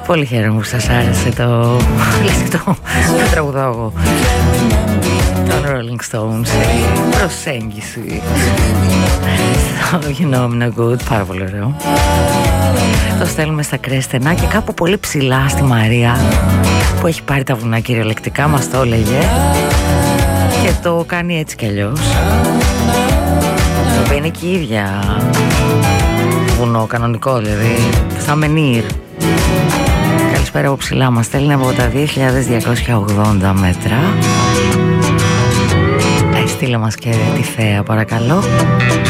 Πολύ χαίρομαι που σας άρεσε το τραγουδάω εγώ. Των Rolling Stones, η προσέγγιση στο You Know I'm No Good, πάρα πολύ ωραίο. Το στέλνουμε στα Κρέστενα και κάπου πολύ ψηλά στη Μαρία, που έχει πάρει τα βουνά κυριολεκτικά, μας το έλεγε και το κάνει έτσι κι αλλιώς. Το οποίο είναι και η ίδια βουνό, κανονικό δηλαδή, σαν Μενίρ. Καλησπέρα από ψηλά, μας στέλνει από τα 2280 μέτρα. Στείλε μας και τη θέα παρακαλώ.